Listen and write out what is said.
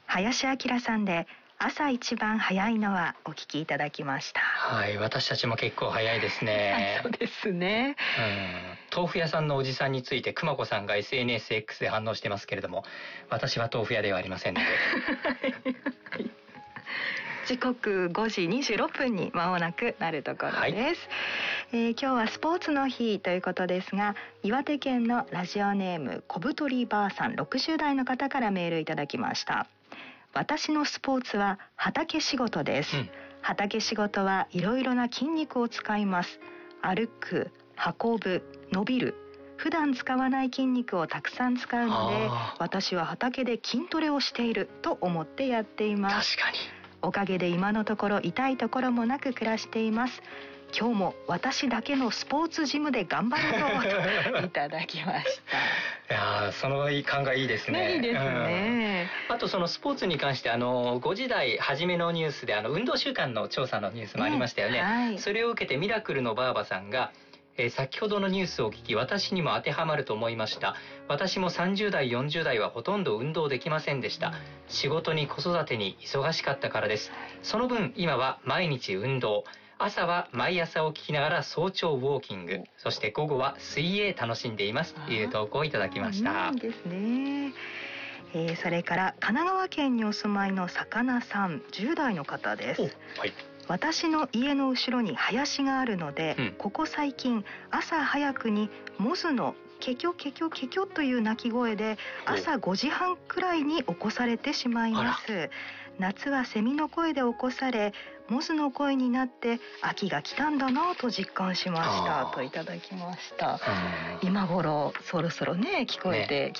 林家さんで朝一番早いのはお聞きいただきました。 はい、私たちも結構早いですね。 そうですね。 豆腐屋さんのおじさんについて熊子さんが SNSX で反応してますけれども、私は豆腐屋ではありませんので。 時刻5時26分に間もなくなるところです。今日はスポーツの日ということですが、岩手県のラジオネーム小太りばあさん60代の方からメールいただきました。私のスポーツは畑仕事です。畑仕事はいろいろな筋肉を使います。歩く、運ぶ、伸びる。普段使わない筋肉をたくさん使うので、私は畑で筋トレをしていると思ってやっています。 確かに。 おかげで今のところ痛いところもなく暮らしています。今日も私だけのスポーツジムで頑張るぞといただきました。 いや、その考えいいですね。 いいですね。 あとそのスポーツに関して5時台初めのニュースで運動習慣の調査のニュースもありましたよね。それを受けてミラクルのばあばさんが先ほどのニュースを聞き、私にも当てはまると思いました。私も30代40代はほとんど運動できませんでした。仕事に子育てに忙しかったからです。その分今は毎日運動、朝は毎朝起きながら早朝ウォーキング、そして午後は水泳楽しんでいますという投稿をいただきました。 いいですね。それから神奈川県にお住まいの魚さん10代の方です。 はい。 私の家の後ろに林があるので、ここ最近朝早くにモズのケキョケキョケキョという鳴き声で朝5時半くらいに起こされてしまいます。夏はセミの声で起こされ、モズの声になって秋が来たんだなと実感しましたといただきました。今頃そろそろね聞こえてき